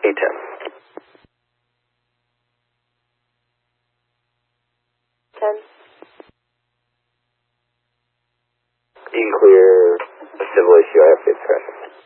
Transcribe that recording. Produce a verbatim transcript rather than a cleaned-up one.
eight ten. ten. You can clear a civil issue. I have to express.